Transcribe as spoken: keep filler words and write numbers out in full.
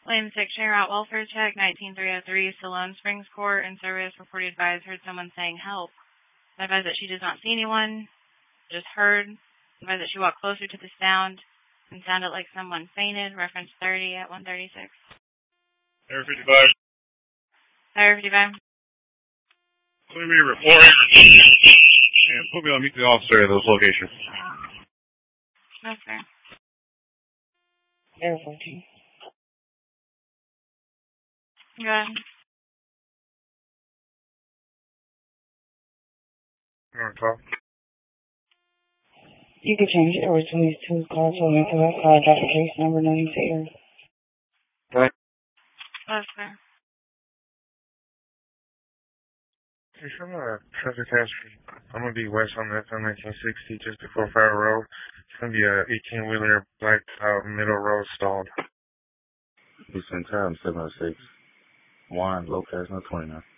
Lane six, route welfare check, nineteen three oh three, Siloam Springs Court. In service, reported advised, heard someone saying help. Advised that she does not see anyone, just heard. Advised that she walked closer to the sound and sounded like someone fainted. Reference thirty at one thirty-six. Area fifty-five. Area fifty-five. Let me report. And put me on meet the officer at those locations. Okay. Area fourteen. Go ahead. You want to talk? You can change it over to these two calls so we can I got the case number nine here. What? Okay. Hey, from a traffic accident. I'm going to be west on F M nineteen sixty just before Fire Road. It's going to be a eighteen-wheeler blacked out middle road stalled. Eastern time, seven oh six. Juan Lopez, no twenty-nine.